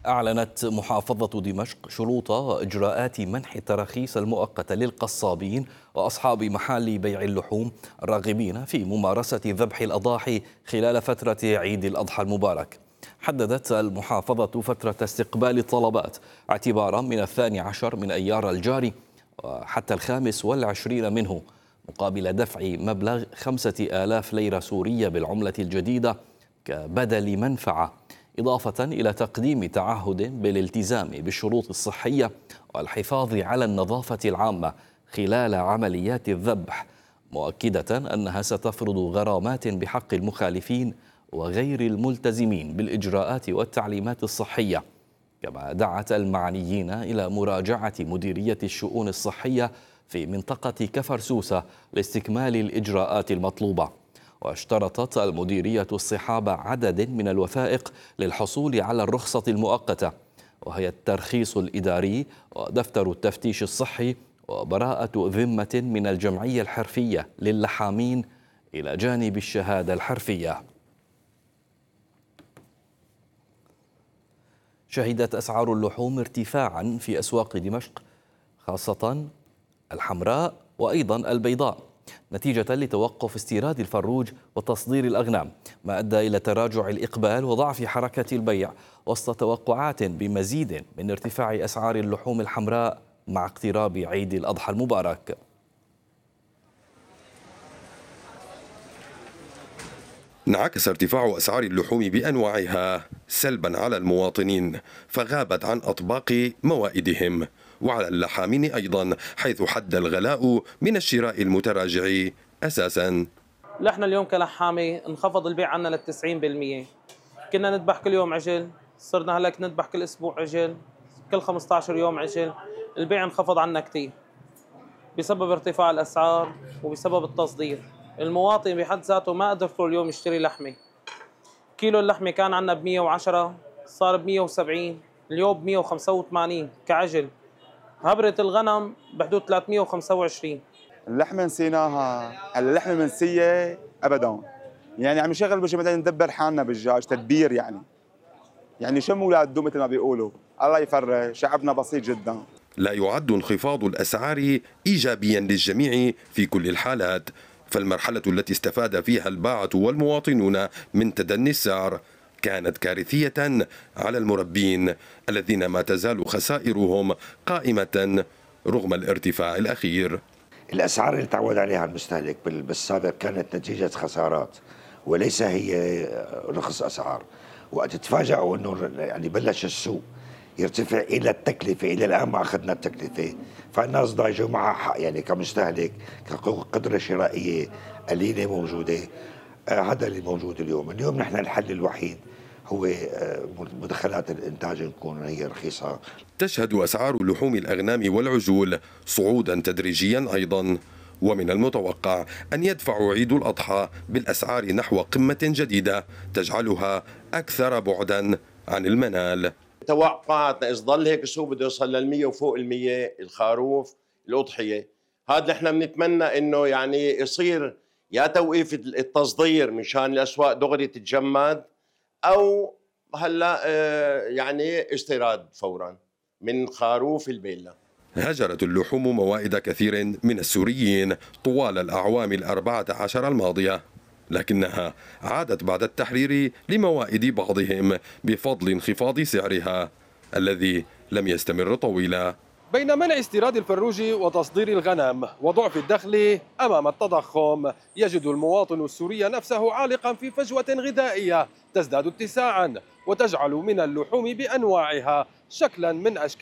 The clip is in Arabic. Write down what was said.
أعلنت محافظة دمشق شروط وإجراءات منح التراخيص المؤقتة للقصابين وأصحاب محال بيع اللحوم الراغبين في ممارسة ذبح الأضاحي خلال فترة عيد الأضحى المبارك. حددت المحافظة فترة استقبال الطلبات اعتبارا من 12 من أيار الجاري وحتى 25 منه، مقابل دفع مبلغ 5000 ليرة سورية بالعملة الجديدة كبدل منفعة، إضافة إلى تقديم تعهد بالالتزام بالشروط الصحية والحفاظ على النظافة العامة خلال عمليات الذبح، مؤكدة أنها ستفرض غرامات بحق المخالفين وغير الملتزمين بالإجراءات والتعليمات الصحية. كما دعت المعنيين إلى مراجعة مديرية الشؤون الصحية في منطقة كفر سوسة لاستكمال الإجراءات المطلوبة. واشترطت المديرية اصطحاب عدد من الوثائق للحصول على الرخصة المؤقتة، وهي الترخيص الإداري ودفتر التفتيش الصحي وبراءة ذمة من الجمعية الحرفية للحامين إلى جانب الشهادة الحرفية. شهدت أسعار اللحوم ارتفاعا في أسواق دمشق، خاصة الحمراء وأيضا البيضاء، نتيجة لتوقف استيراد الفروج وتصدير الأغنام، ما أدى إلى تراجع الإقبال وضعف حركة البيع وسط توقعات بمزيد من ارتفاع أسعار اللحوم الحمراء مع اقتراب عيد الأضحى المبارك. انعكس ارتفاع أسعار اللحوم بأنواعها سلبا على المواطنين، فغابت عن أطباق موائدهم، وعلى اللحامين أيضا، حيث حد الغلاء من الشراء المتراجع أساسا. نحن اليوم كلحامة انخفض البيع عنا لل 90%. كنا نذبح كل يوم عجل، صرنا هلك نذبح كل أسبوع عجل، كل 15 يوم عجل. البيع انخفض عنا كتير بسبب ارتفاع الأسعار وبسبب التصدير. المواطن بحد ذاته ما قدر كل يوم يشتري لحمة. كيلو اللحمة كان عنا ب 110 صار ب 170، اليوم ب 185 كعجل. هبرة الغنم بحدود 325. اللحمة نسيناها، اللحمة منسية أبدا. يعني عم نشغل بشي بدنا ندبر حالنا بالدجاج تدبير يعني شم ولاد دو مثل ما بيقولوا. الله يفرج، شعبنا بسيط جدا. لا يعد انخفاض الأسعار إيجابيا للجميع في كل الحالات، فالمرحلة التي استفاد فيها الباعة والمواطنون من تدني السعر كانت كارثية على المربين الذين ما تزال خسائرهم قائمة رغم الارتفاع الأخير. الأسعار اللي تعود عليها المستهلك بالسابق كانت نتيجة خسارات وليس هي رخص أسعار. وقت تفاجئوا أنه يعني بلش السوق يرتفع إلى التكلفة، إلى الآن ما أخذنا التكلفة، فالناس ضايجوا معها حق يعني كمستهلك، كقدرة شرائية قليلة موجودة. هذا اللي موجود اليوم نحن الحل الوحيد هو مدخلات الإنتاج نكون هي رخيصة. تشهد أسعار لحوم الأغنام والعجول صعودا تدريجيا أيضا، ومن المتوقع أن يدفع عيد الأضحى بالأسعار نحو قمة جديدة تجعلها أكثر بعدا عن المنال. توقعاتنا إذا ظل هيك السوق بده يوصل لل100 وفوق ال100 الخروف الأضحية، هذا نحن بنتمنى إنه يعني يصير يا توقيف التصدير مشان الأسواق دغري تتجمد، أو هلا يعني استيراد فورا من خروف البيلة. هجرت اللحوم موائد كثير من السوريين طوال الأعوام 14 الماضية، لكنها عادت بعد التحرير لموائد بعضهم بفضل انخفاض سعرها الذي لم يستمر طويلا. بين منع استيراد الفروج وتصدير الغنم وضعف الدخل أمام التضخم، يجد المواطن السوري نفسه عالقا في فجوة غذائية تزداد اتساعا وتجعل من اللحوم بأنواعها شكلا من أشكال